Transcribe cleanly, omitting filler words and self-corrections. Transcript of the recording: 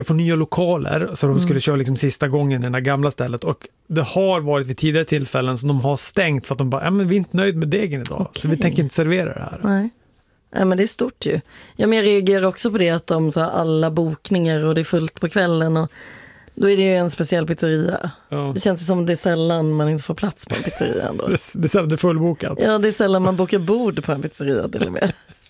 få nya lokaler så de skulle köra liksom sista gången i det här gamla stället, och det har varit vid tidigare tillfällen som de har stängt för att de bara, men vi är inte nöjd med degen idag, så vi tänker inte servera det här. Nej. Ja, men det är stort ju. Men jag reagerar också på det att de så har alla bokningar och det är fullt på kvällen, och då är det ju en speciell pizzeria. Ja. Det känns som det är sällan man inte får plats på en pizzeria ändå. Det är sällan det är fullbokat. Ja, det är sällan man bokar bord på en pizzeria till och med.